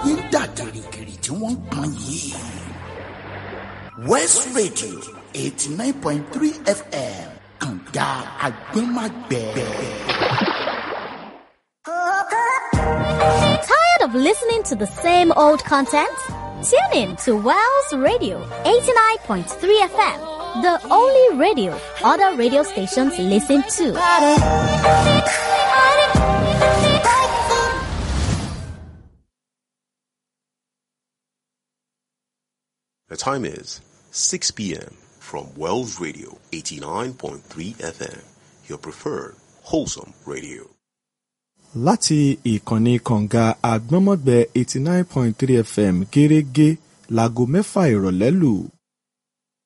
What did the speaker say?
ayé ń dà gìrìgìrì tí wọ́n ń pọn yìí. West Radio 89.3 FM kànga àgbẹ̀màgbẹ̀. Tired of listening to the same old content? Tune in to Wells Radio 89.3 FM, the only radio other radio stations listen to. The time is 6 p.m. from Wells Radio 89.3 FM, your preferred wholesome radio. Láti ìkànnì kànga àgbọ́nmọ́gbẹ́ 89.3 FM gẹ́rẹ́gẹ́ láago 6 ìrọ̀lẹ́ lù.